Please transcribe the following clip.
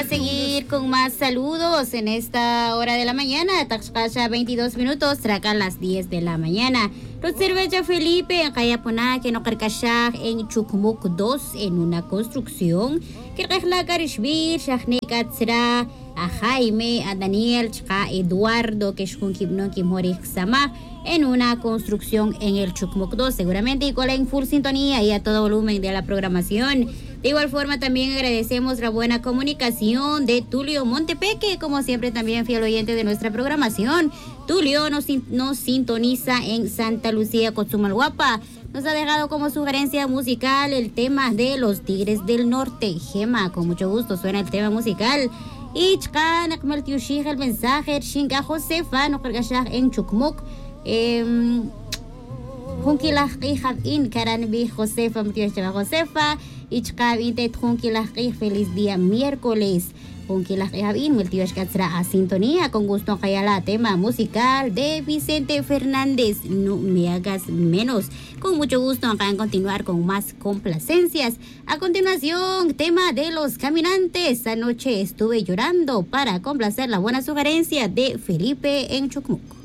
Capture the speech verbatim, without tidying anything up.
Seguir con más saludos en esta hora de la mañana. Taxcaya veintidós minutos, traca las diez de la mañana. Roserveja Felipe, en Kayapona, que no carcashag en Chukmuk dos en una construcción. Que regla Karishbir, Shahnekat será a Jaime, a Daniel, a Eduardo, que es un kibno Kimhorik Sama, en una construcción en el Chukmuk dos, seguramente, y con la en full sintonía y a todo volumen de la programación. De igual forma, también agradecemos la buena comunicación de Tulio Montepeque, como siempre también fiel oyente de nuestra programación. Tulio nos, nos sintoniza en Santa Lucía, Cochumalguapa. Nos ha dejado como sugerencia musical el tema de los Tigres del Norte. Gema, con mucho gusto suena el tema musical. Y Chkan, Akmal Tiushig, el mensaje, Shinka Josefa, no cargashag en Chukmuk. Eh, Junkilah in Karanbi Josefa, Mutiosha Josefa. Ichkab Intet Junkilah, feliz día miércoles. Junkilah in Multios Katsra a sintonía. Con gusto Kayala, tema musical de Vicente Fernández. No me hagas menos. Con mucho gusto acá en continuar con más complacencias. A continuación, tema de los caminantes. Anoche estuve llorando para complacer la buena sugerencia de Felipe en Chukmuk.